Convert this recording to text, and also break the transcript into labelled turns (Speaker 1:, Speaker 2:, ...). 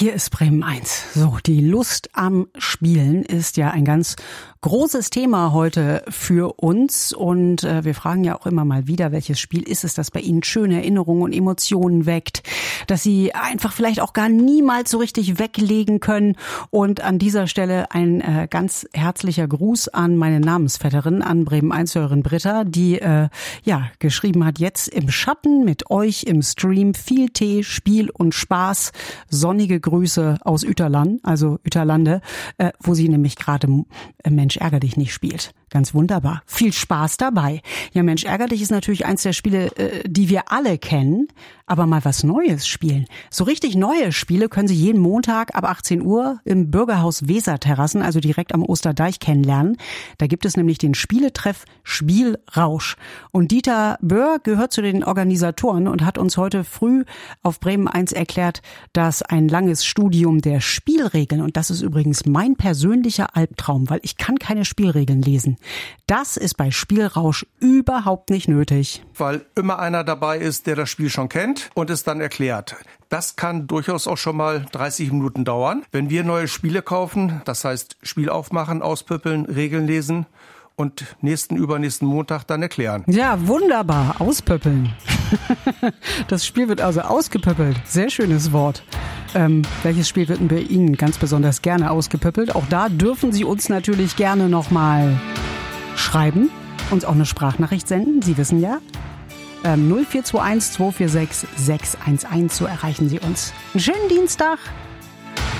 Speaker 1: Hier ist Bremen 1. So, die Lust am Spielen ist ja ein ganz großes Thema heute für uns und wir fragen ja auch immer mal wieder, welches Spiel ist es, das bei Ihnen schöne Erinnerungen und Emotionen weckt, dass Sie einfach vielleicht auch gar niemals so richtig weglegen können. Und an dieser Stelle ein ganz herzlicher Gruß an meine Namensvetterin, an Bremen 1-Hörerin Britta, die geschrieben hat, jetzt im Schatten mit euch im Stream, viel Tee, Spiel und Spaß, sonnige Grüße aus Ueterlande, wo sie nämlich gerade Mensch ärger dich nicht spielt. Ganz wunderbar. Viel Spaß dabei. Ja, Mensch ärger dich ist natürlich eins der Spiele, die wir alle kennen, aber mal was Neues spielen. So richtig neue Spiele können Sie jeden Montag ab 18 Uhr im Bürgerhaus Weserterrassen, also direkt am Osterdeich, kennenlernen. Da gibt es nämlich den Spieletreff Spielrausch. Und Dieter Böhr gehört zu den Organisatoren und hat uns heute früh auf Bremen 1 erklärt, dass ein langes Studium der Spielregeln, und das ist übrigens mein persönlicher Albtraum, weil ich kann keine Spielregeln lesen. Das ist bei Spielrausch überhaupt nicht nötig.
Speaker 2: Weil immer einer dabei ist, der das Spiel schon kennt und es dann erklärt. Das kann durchaus auch schon mal 30 Minuten dauern. Wenn wir neue Spiele kaufen, das heißt Spiel aufmachen, auspüppeln, Regeln lesen und übernächsten Montag dann erklären.
Speaker 1: Ja, wunderbar. Auspüppeln. Das Spiel wird also ausgepüppelt. Sehr schönes Wort. Welches Spiel wird denn bei Ihnen ganz besonders gerne ausgepüppelt? Auch da dürfen Sie uns natürlich gerne nochmal schreiben, uns auch eine Sprachnachricht senden. Sie wissen ja, 0421 246 611, so erreichen Sie uns. Einen schönen Dienstag.